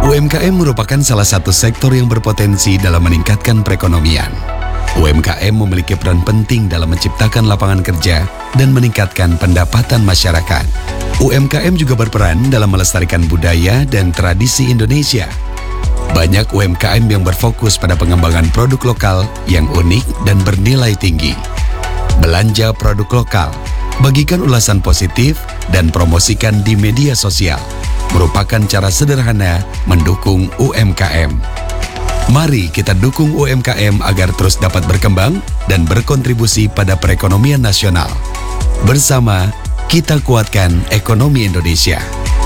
UMKM merupakan salah satu sektor yang berpotensi dalam meningkatkan perekonomian. UMKM memiliki peran penting dalam menciptakan lapangan kerja dan meningkatkan pendapatan masyarakat. UMKM juga berperan dalam melestarikan budaya dan tradisi Indonesia. Banyak UMKM yang berfokus pada pengembangan produk lokal yang unik dan bernilai tinggi. Belanja produk lokal, bagikan ulasan positif, dan promosikan di media sosial merupakan cara sederhana mendukung UMKM. Mari kita dukung UMKM agar terus dapat berkembang dan berkontribusi pada perekonomian nasional. Bersama, kita kuatkan ekonomi Indonesia.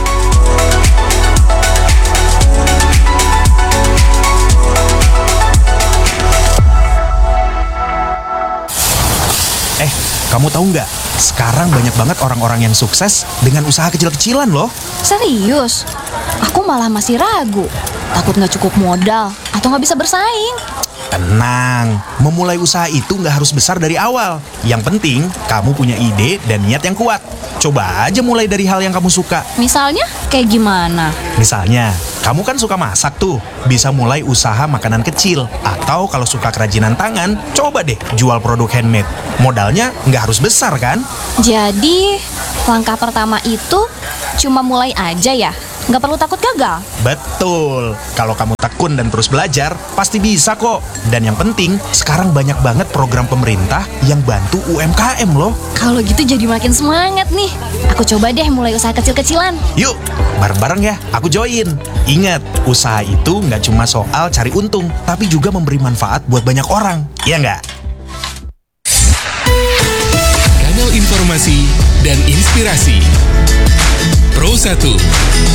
Kamu tahu nggak? Sekarang banyak banget orang-orang yang sukses dengan usaha kecil-kecilan loh. Serius? Aku malah masih ragu. Takut nggak cukup modal atau nggak bisa bersaing. Tenang, memulai usaha itu nggak harus besar dari awal. Yang penting, kamu punya ide dan niat yang kuat. Coba aja mulai dari hal yang kamu suka. Misalnya, kayak gimana? Misalnya, kamu kan suka masak tuh. Bisa mulai usaha makanan kecil. Atau kalau suka kerajinan tangan, coba deh jual produk handmade. Modalnya nggak harus besar kan? Jadi, langkah pertama itu cuma mulai aja ya? Nggak perlu takut gagal? Betul. Kalau kamu tekun dan terus belajar, pasti bisa kok. Dan yang penting, sekarang banyak banget program pemerintah yang bantu UMKM loh. Kalau gitu jadi makin semangat nih. Aku coba deh mulai usaha kecil-kecilan. Yuk, bareng-bareng ya, aku join. Ingat, usaha itu nggak cuma soal cari untung, tapi juga memberi manfaat buat banyak orang. Iya nggak? Kanal informasi dan inspirasi Pro 1